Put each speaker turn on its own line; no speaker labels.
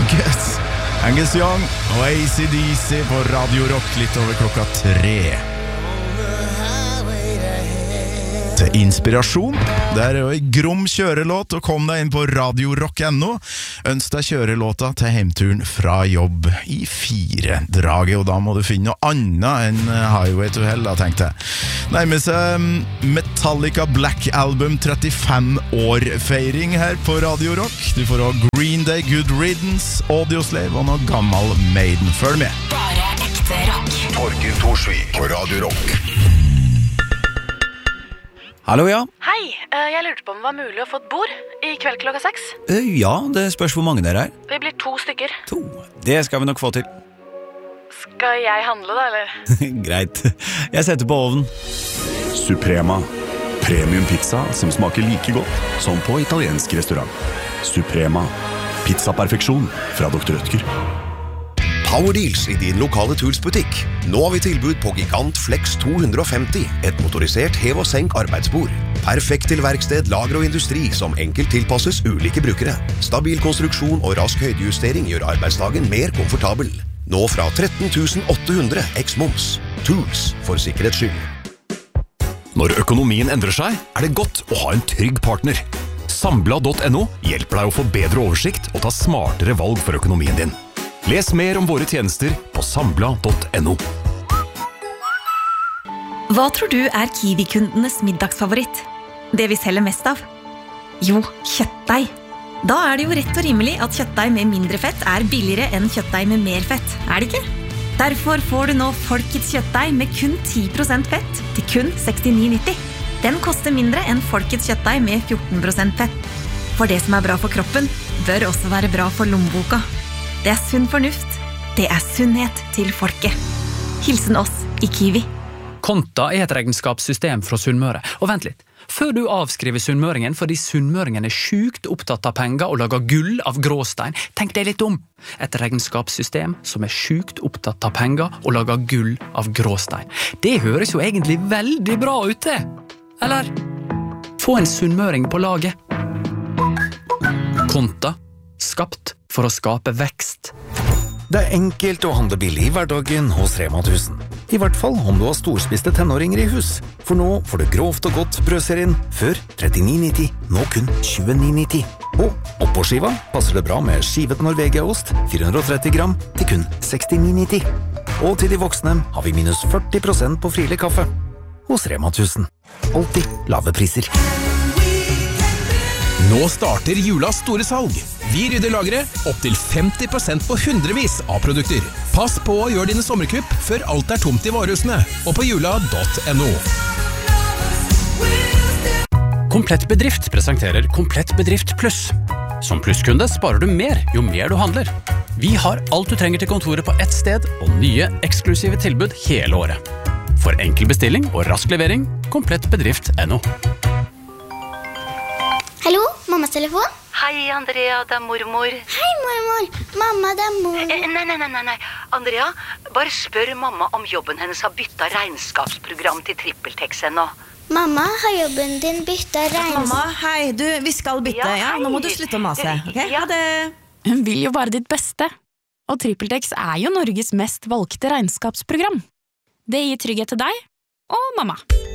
Yes. Angus Young og AC/DC på Radio Rock litt over 3. Til inspirasjon, det jo en grom kjørelåt, og kom deg inn på radiorock.no. Ønsk deg kjørelåta til heimturen fra jobb i 4-draget, og da må du finne noe annet enn Highway to Hell, da, tenkte jeg. Nærmer seg Metallica Black Album 35-år-feiring her på Radio Rock. Du får også Green Day, Good Riddance, Audioslave og noe gammel Maiden. Følg med.
Bare ekte rock.
Torkild Thorsvik på Radio Rock.
Hallo, ja.
Hei, jeg lurte på om det var mulig å få et bord i kveld klokka 6.
Ja, det spørs hvor mange dere
Vi blir 2 stykker.
2. Det skal vi nok få til.
Skal jeg handle da, eller?
Greit. Jeg setter på ovnen.
Suprema. Premium pizza som smaker like godt som på italiensk restaurant. Suprema. Pizzaperfeksjon fra Dr. Rødtger.
Power Deals i din lokale Tools-butikk. Nå har vi tilbud på Gigant Flex 250, et motorisert hev- og senk arbeidsbord. Perfekt til verksted, lager og industri som enkelt tilpasses ulike brukere. Stabil konstruksjon og rask høydejustering gjør arbeidsdagen mer komfortabel. Nå fra 13.800 eks-moms. Tools for sikkerhets skyld.
Når økonomien endrer seg, det godt å ha en trygg partner. Sambla.no hjelper deg å få bedre oversikt og ta smartere valg for økonomien din. Les mer om våre tjenester på sambla.no.
Hva tror du Kiwi-kundenes middagsfavoritt? Det vi selger mest av? Jo, kjøttdeig. Da det jo rett og rimelig at kjøttdeig med mindre fett billigere enn kjøttdeig med mer fett, det ikke? Derfor får du nå Folkets kjøttdeig med kun 10% fett til kun 69,90. Den koster mindre enn Folkets kjøttdeig med 14% fett. For det som bra for kroppen, bør også være bra for lommeboka. Det sunn fornuft. Det sunnhet til folket. Hilsen oss i Kiwi.
Konta et regnskapssystem fra Sunnmøre. Og vent litt. Før du avskriver sunnmøringen fordi sunnmøringen sjukt opptatt av penger og lager gull av gråstein, tenk deg litt om. Et regnskapssystem som sjukt opptatt av penger og lager gull av gråstein. Det høres jo egentlig veldig bra ut, det. Eller? Få en sunnmøring på laget. Konta. Skapt for å skape vekst.
Det enkelt å handle billig i hverdagen hos Rema 1000. I hvert fall om du har storspiste tenåringer i hus. For nå får du grovt og godt brødserien før 39,90, nå kun 29,90. Og oppå skiva passer det bra med skivet Norvegia-ost 430 gram til kun 69,90. Og til de voksne har vi minus 40% på frilig kaffe. Hos Rema 1000. Alltid lave priser.
Nå starter julas store salg. Vi rydder lageret opp til 50% på hundrevis av produkter. Pass på å gjøre dine sommerkupp før alt tomt i varehusene, og på jula.no.
Komplett Bedrift presenterer Komplett Bedrift Pluss. Som plusskunde sparer du mer jo mer du handler. Vi har alt du trenger til kontoret på ett sted, og nye eksklusive tilbud hele året. For enkel bestilling og rask levering, komplettbedrift.no.
Hallo, mammas telefon?
Hei, Andrea, det mormor.
Hei, mormor. Mamma, det mormor.
Nei. Andrea, bare spør mamma om jobben hennes har byttet regnskapsprogram til TrippelTex ennå.
Mamma, har jobben din byttet
Mamma, hei, vi skal bytte, ja? Nå må du slutte å mase, ok? Ha det.
Hun vil jo bare ditt beste. Og TrippelTex jo Norges mest valgte regnskapsprogram. Det gir trygghet til deg og mamma.